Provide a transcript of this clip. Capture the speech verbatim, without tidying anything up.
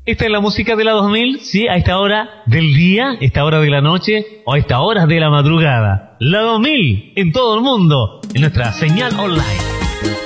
Esta es la música de la dos mil, sí, a esta hora del día, esta hora de la noche o a esta hora de la madrugada. La dos mil en todo el mundo, en nuestra señal online.